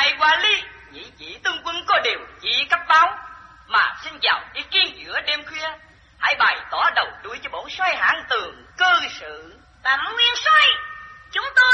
Đại Hoa Ly, nhị vị tướng quân có điều chỉ cấp báo, mà xin chào ý kiến giữa đêm khuya. Hãy bày tỏ đầu đuôi cho bổn soái hãn tường cơ sự. Bẩm nguyên soái, chúng tôi